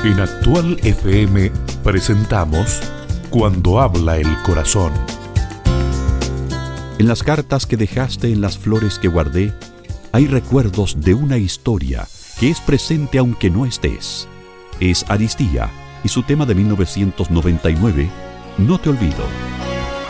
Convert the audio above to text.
En Actual FM presentamos Cuando habla el corazón. En las cartas que dejaste, en las flores que guardé, hay recuerdos de una historia que es presente aunque no estés. Es Aristía y su tema de 1999, No te olvido.